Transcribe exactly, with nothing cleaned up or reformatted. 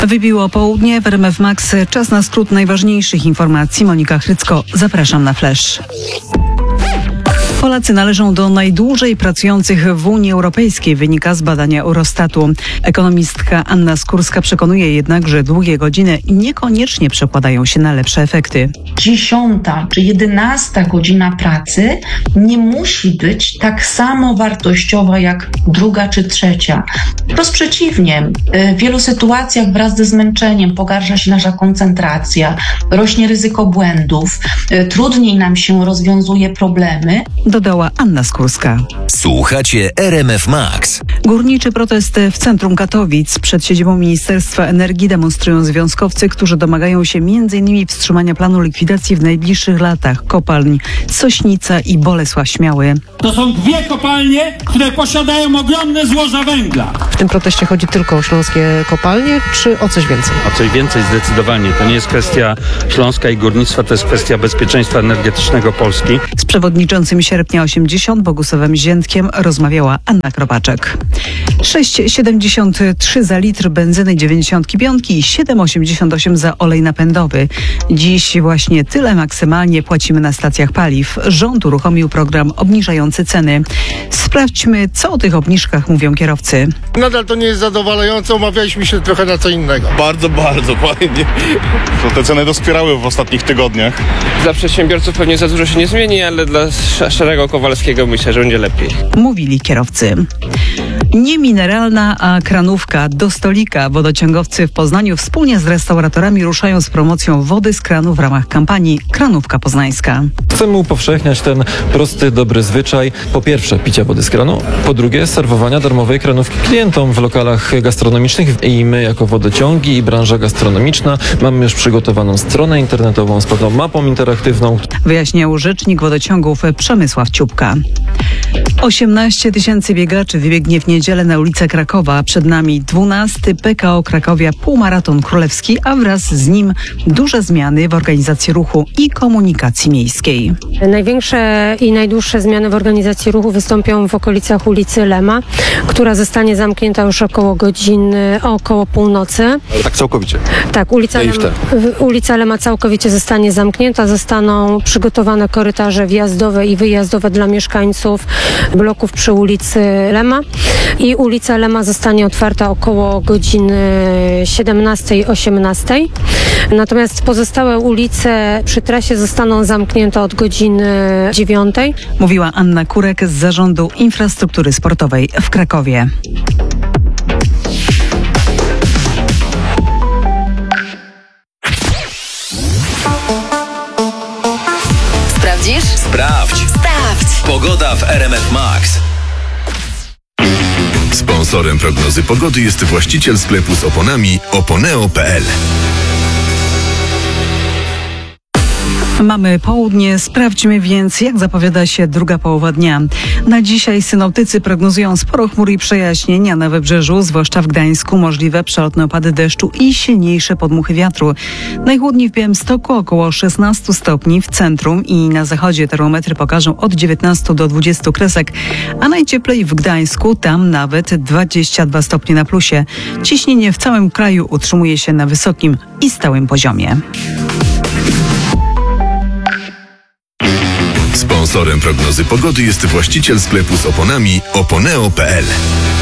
Wybiło południe w R M F Max. Czas na skrót najważniejszych informacji. Monika Chrycko, zapraszam na Flash. Polacy należą do najdłużej pracujących w Unii Europejskiej, wynika z badania Eurostatu. Ekonomistka Anna Skórska przekonuje jednak, że długie godziny niekoniecznie przekładają się na lepsze efekty. Dziesiąta czy jedenasta godzina pracy nie musi być tak samo wartościowa jak druga czy trzecia. Wprost przeciwnie, w wielu sytuacjach wraz ze zmęczeniem pogarsza się nasza koncentracja, rośnie ryzyko błędów, trudniej nam się rozwiązuje problemy. Dodała Anna Skórska. Słuchacie R M F Max. Górniczy protest w centrum Katowic. Przed siedzibą Ministerstwa Energii demonstrują związkowcy, którzy domagają się między innymi wstrzymania planu likwidacji w najbliższych latach kopalń Sośnica i Bolesław Śmiały. To są dwie kopalnie, które posiadają ogromne złoża węgla. W tym proteście chodzi tylko o śląskie kopalnie, czy o coś więcej? O coś więcej zdecydowanie. To nie jest kwestia Śląska i górnictwa, to jest kwestia bezpieczeństwa energetycznego Polski. Z przewodniczącym Sierpnia osiemdziesiąt Bogusławem Ziętkiem rozmawiała Anna Kropaczek. sześć przecinek siedemdziesiąt trzy za litr benzyny dziewięćdziesiąt pięć i siedem przecinek osiemdziesiąt osiem za olej napędowy. Dziś właśnie tyle maksymalnie płacimy na stacjach paliw. Rząd uruchomił program obniżający ceny. Sprawdźmy, co o tych obniżkach mówią kierowcy. Nadal to nie jest zadowalające, umawialiśmy się trochę na co innego. Bardzo, bardzo fajnie. To te ceny doskwierały w ostatnich tygodniach. Dla przedsiębiorców pewnie za dużo się nie zmieni, ale dla Szarego Kowalskiego myślę, że będzie lepiej. Mówili kierowcy. Nie mineralna, a kranówka. Do stolika wodociągowcy w Poznaniu wspólnie z restauratorami ruszają z promocją wody z kranu w ramach kampanii Kranówka Poznańska. Chcemy upowszechniać ten prosty, dobry zwyczaj. Po pierwsze, picia wody z kranu. Po drugie, serwowania darmowej kranówki klientom w lokalach gastronomicznych. I my jako wodociągi i branża gastronomiczna mamy już przygotowaną stronę internetową z pewną mapą interaktywną. Wyjaśniał rzecznik wodociągów Przemysław Ciupka. osiemnaście tysięcy biegaczy wybiegnie w niedzielę na ulicę Krakowa. Przed nami dwunasty P K O Krakowia Półmaraton Królewski, a wraz z nim duże zmiany w organizacji ruchu i komunikacji miejskiej. Największe i najdłuższe zmiany w organizacji ruchu wystąpią w okolicach ulicy Lema, która zostanie zamknięta już około godziny, około północy. Ale tak całkowicie? Tak, ulica, Lema, ulica Lema całkowicie zostanie zamknięta. Zostaną przygotowane korytarze wjazdowe i wyjazdowe dla mieszkańców bloków przy ulicy Lema i ulica Lema zostanie otwarta około godziny siedemnastej osiemnastej. Natomiast pozostałe ulice przy trasie zostaną zamknięte od godziny dziewiątej. Mówiła Anna Kurek z Zarządu Infrastruktury Sportowej w Krakowie. Sprawdzisz? Sprawdź. Sprawdź. Pogoda w R M F Max. Sponsorem prognozy pogody jest właściciel sklepu z oponami oponeo kropka p l. Mamy południe, sprawdźmy więc, jak zapowiada się druga połowa dnia. Na dzisiaj synoptycy prognozują sporo chmur i przejaśnienia na wybrzeżu, zwłaszcza w Gdańsku, możliwe przelotne opady deszczu i silniejsze podmuchy wiatru. Najchłodniej w Białymstoku około szesnaście stopni, w centrum i na zachodzie termometry pokażą od dziewiętnastu do dwudziestu kresek, a najcieplej w Gdańsku, tam nawet dwadzieścia dwa stopnie na plusie. Ciśnienie w całym kraju utrzymuje się na wysokim i stałym poziomie. Sponsorem prognozy pogody jest właściciel sklepu z oponami oponeo kropka p l.